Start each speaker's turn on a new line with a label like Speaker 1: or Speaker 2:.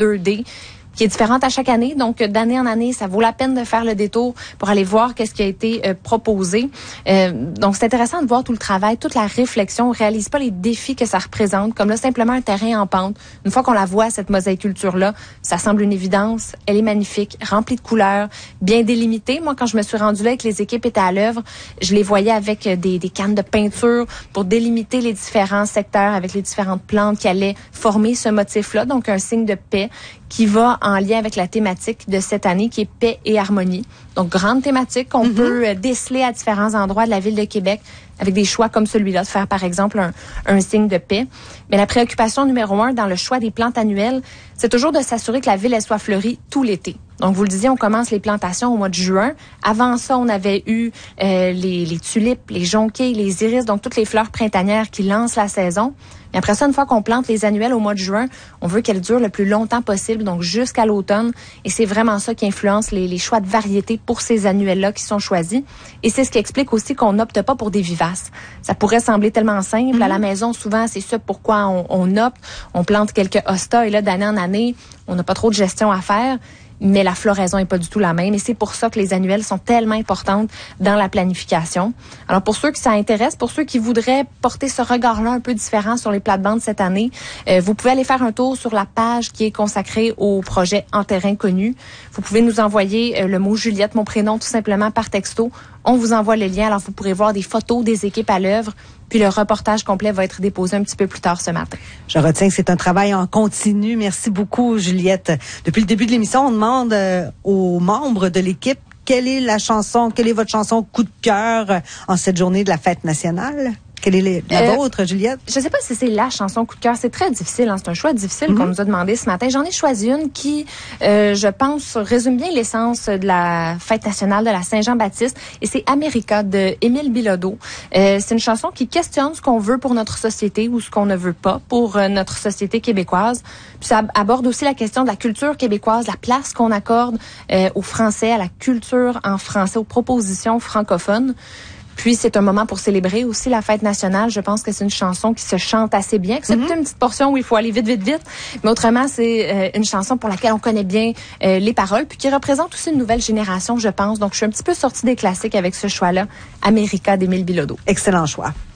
Speaker 1: 2D qui est différente à chaque année. Donc, d'année en année, ça vaut la peine de faire le détour pour aller voir qu'est-ce qui a été proposé. Donc, c'est intéressant de voir tout le travail, toute la réflexion. On réalise pas les défis que ça représente, comme là, simplement un terrain en pente. Une fois qu'on la voit, cette mosaïculture-là, ça semble une évidence. Elle est magnifique, remplie de couleurs, bien délimitée. Moi, quand je me suis rendue là et que les équipes étaient à l'œuvre, je les voyais avec des cannes de peinture pour délimiter les différents secteurs avec les différentes plantes qui allaient former ce motif-là. Donc, un signe de paix qui va en lien avec la thématique de cette année qui est paix et harmonie. Donc, grande thématique qu'on peut déceler à différents endroits de la ville de Québec avec des choix comme celui-là, de faire par exemple un signe de paix. Mais la préoccupation numéro 1 dans le choix des plantes annuelles, c'est toujours de s'assurer que la ville elle soit fleurie tout l'été. Donc, vous le disiez, on commence les plantations au mois de juin. Avant ça, on avait eu les tulipes, les jonquilles, les iris, donc toutes les fleurs printanières qui lancent la saison. Mais après ça, une fois qu'on plante les annuelles au mois de juin, on veut qu'elles durent le plus longtemps possible, donc jusqu'à l'automne. Et c'est vraiment ça qui influence les choix de variétés pour ces annuelles-là qui sont choisis. Et c'est ce qui explique aussi qu'on n'opte pas pour des vivaces. Ça pourrait sembler tellement simple. À la maison, souvent, c'est ça pourquoi on opte. On plante quelques hostas et là, d'année en année, on n'a pas trop de gestion à faire. Mais la floraison est pas du tout la même. Et c'est pour ça que les annuelles sont tellement importantes dans la planification. Alors, pour ceux qui ça intéresse, pour ceux qui voudraient porter ce regard-là un peu différent sur les plates-bandes cette année, vous pouvez aller faire un tour sur la page qui est consacrée au projet En terrain connu. Vous pouvez nous envoyer le mot Juliette, mon prénom, tout simplement par texto. On vous envoie le lien. Alors, vous pourrez voir des photos des équipes à l'œuvre. Puis le reportage complet va être déposé un petit peu plus tard ce matin.
Speaker 2: Je retiens que c'est un travail en continu. Merci beaucoup, Juliette. Depuis le début de l'émission, on demande aux membres de l'équipe quelle est votre chanson coup de cœur en cette journée de la fête nationale? Quelle est la vôtre, Juliette?
Speaker 1: Je sais pas si c'est la chanson coup de cœur. C'est très difficile. Hein? C'est un choix difficile qu'on nous a demandé ce matin. J'en ai choisi une qui, je pense, résume bien l'essence de la fête nationale de la Saint-Jean-Baptiste. Et c'est America de Émile Bilodeau. C'est une chanson qui questionne ce qu'on veut pour notre société ou ce qu'on ne veut pas pour notre société québécoise. Puis ça aborde aussi la question de la culture québécoise, la place qu'on accorde aux Français, à la culture en français, aux propositions francophones. Puis, c'est un moment pour célébrer aussi la fête nationale. Je pense que c'est une chanson qui se chante assez bien, excepté une petite portion où il faut aller vite, vite, vite. Mais autrement, c'est une chanson pour laquelle on connaît bien les paroles, puis qui représente aussi une nouvelle génération, je pense. Donc, je suis un petit peu sortie des classiques avec ce choix-là, America d'Émile Bilodeau.
Speaker 2: Excellent choix.